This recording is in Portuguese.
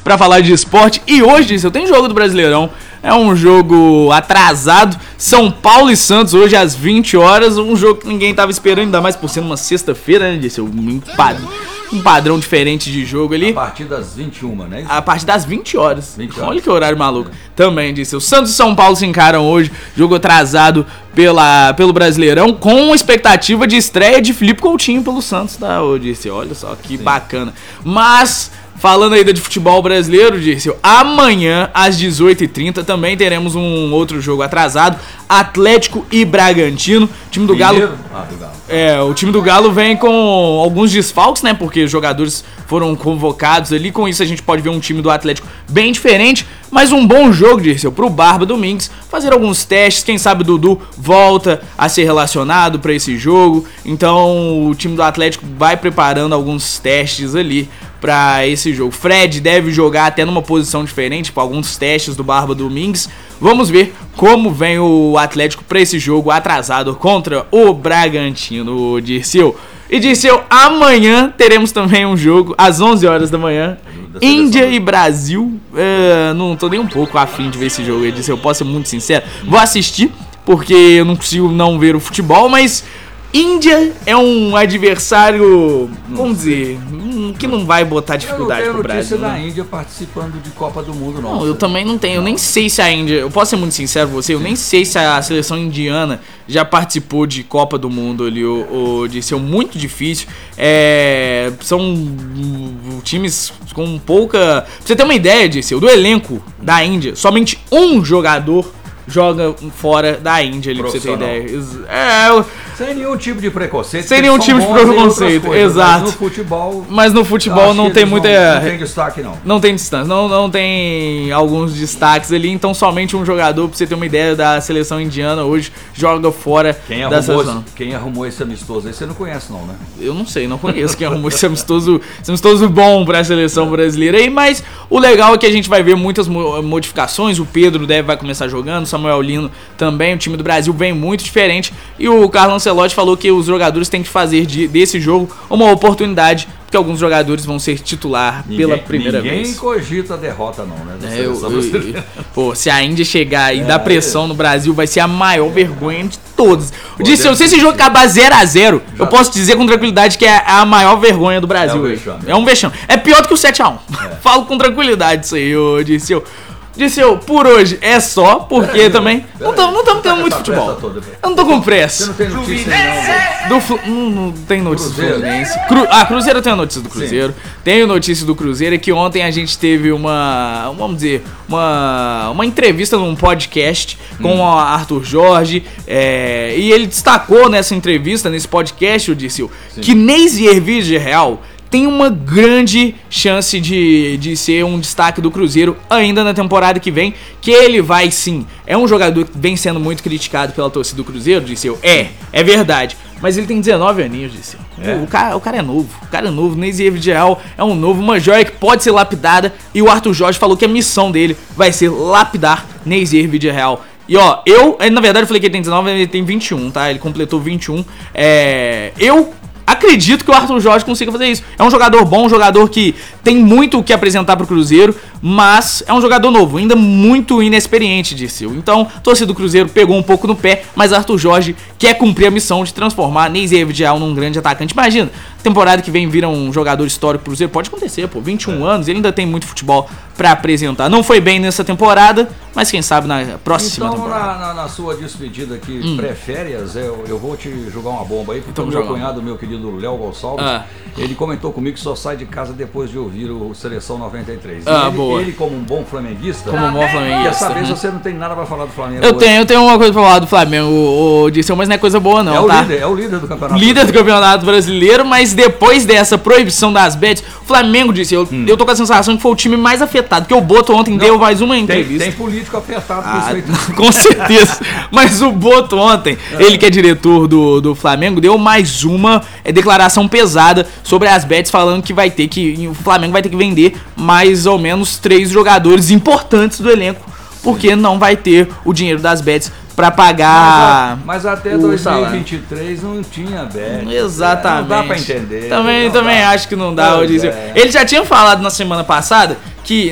pra falar de esporte. E hoje, eu tenho jogo do Brasileirão. É um jogo atrasado. São Paulo e Santos hoje às 20 horas. Um jogo que ninguém tava esperando, ainda mais por ser uma sexta-feira, né? Disse um padrão diferente de jogo ali. A partir das 21, né? A partir das 20 horas. Olha que horário maluco. Também disse. O Santos e São Paulo se encaram hoje. Jogo atrasado pelo Brasileirão, com expectativa de estreia de Felipe Coutinho pelo Santos, tá? Eu disse, olha só que bacana. Mas, falando ainda de futebol brasileiro, disse, amanhã às 18h30 também teremos um outro jogo atrasado. Atlético e Bragantino. O time do Galo. O time do Galo vem com alguns desfalques, né? Porque os jogadores foram convocados ali. Com isso a gente pode ver um time do Atlético bem diferente. Mas um bom jogo, Dirceu, pro Barba Domingues fazer alguns testes. Quem sabe o Dudu volta a ser relacionado para esse jogo. Então o time do Atlético vai preparando alguns testes ali para esse jogo. Fred deve jogar até numa posição diferente para alguns testes do Barba Domingues. Vamos ver como vem o Atlético para esse jogo atrasado contra o Bragantino, Dirceu. E Dirceu, amanhã teremos também um jogo às 11 horas da manhã. Índia e Brasil. Não tô nem um pouco afim de ver esse jogo, Dirceu. Eu posso ser muito sincero. Vou assistir porque eu não consigo não ver o futebol, mas Índia é um adversário, vamos dizer, que não vai botar dificuldade pro Brasil. Eu não tenho notícia da Índia participando de Copa do Mundo, não. Não, eu também não tenho. Eu nem sei se a Índia... Eu posso ser muito sincero com você, eu nem sei se a seleção indiana já participou de Copa do Mundo ali, Dirceu, muito difícil. São times com pouca... Pra você ter uma ideia, Dirceu, do elenco da Índia, somente um jogador joga fora da Índia ali, pra você ter ideia. Sem nenhum tipo de preconceito. Sem nenhum tipo de preconceito, coisas, exato. Mas no futebol não tem muita... Não tem destaque, não. Não tem distância, não tem alguns destaques ali, então somente um jogador, pra você ter uma ideia, da seleção indiana hoje joga fora da seleção. Quem arrumou esse amistoso aí, você não conhece não, né? Eu não sei, não conheço quem arrumou esse amistoso bom pra seleção brasileira aí, mas o legal é que a gente vai ver muitas modificações, o Pedro vai começar jogando, Samuel Lino também, o time do Brasil vem muito diferente, e o Carlo Ancelotti falou que os jogadores têm que fazer desse jogo uma oportunidade, porque alguns jogadores vão ser titular pela primeira vez. Ninguém cogita a derrota não, né? Pô, se a Índia chegar e dar pressão no Brasil, vai ser a maior vergonha de todos. Se esse jogo acabar 0x0, eu posso dizer com tranquilidade que é a maior vergonha do Brasil. É um vexame. É pior do que o 7x1. Falo com tranquilidade isso aí, Dirceu, por hoje é só, porque também não estamos tendo muito futebol. Eu não tô com pressa. Você não tem notícia não tem notícia do Fluminense. Cruzeiro, eu tenho notícia do Cruzeiro. Sim. Tenho notícia do Cruzeiro, é que ontem a gente teve uma entrevista num podcast com o Arthur Jorge, e ele destacou nessa entrevista, nesse podcast, Dirceu, que Nezier Villarreal tem uma grande chance de ser um destaque do Cruzeiro ainda na temporada que vem, que ele vai sim. É um jogador que vem sendo muito criticado pela torcida do Cruzeiro, Dirceu. É verdade. Mas ele tem 19 aninhos, Dirceu. O cara é novo. O Nezier Villarreal é uma joia que pode ser lapidada, e o Arthur Jorge falou que a missão dele vai ser lapidar Nezier Villarreal. E na verdade eu falei que ele tem 19, ele tem 21, tá? Ele completou 21. Eu acredito que o Arthur Jorge consiga fazer isso. É um jogador bom, um jogador que tem muito o que apresentar pro Cruzeiro, mas é um jogador novo, ainda muito inexperiente, Dirceu. Então, a torcida do Cruzeiro pegou um pouco no pé, mas Arthur Jorge quer cumprir a missão de transformar Nezier Villarreal num grande atacante. Imagina, temporada que vem vira um jogador histórico pro Cruzeiro, pode acontecer, 21 anos, ele ainda tem muito futebol pra apresentar. Não foi bem nessa temporada, mas quem sabe na próxima temporada. Então, na sua despedida aqui, pré-férias, eu vou te jogar uma bomba aí, porque o meu cunhado, meu querido Léo Gonçalves, ele comentou comigo que só sai de casa depois de ouvir o Seleção 93. Ele, como um bom flamenguista, quer saber se você não tem nada pra falar do Flamengo. Eu tenho uma coisa pra falar do Flamengo, Dirceu, mas não é coisa boa não, tá? É o líder do campeonato. Líder do campeonato brasileiro, mas depois dessa proibição das bets, o Flamengo, Dirceu, eu tô com a sensação que foi o time mais afetado, porque o Boto ontem deu mais uma entrevista. Tem político afetado com isso aí. Com certeza. Mas o Boto ontem, ele que é diretor do Flamengo, deu mais uma declaração pesada sobre as bets, falando que o Flamengo vai ter que vender mais ou menos 3 jogadores importantes do elenco, porque não vai ter o dinheiro das bets pra pagar. Mas até 2023 não tinha bet. Exatamente. Não dá pra entender. Também acho que não dá. Ele já tinha falado na semana passada que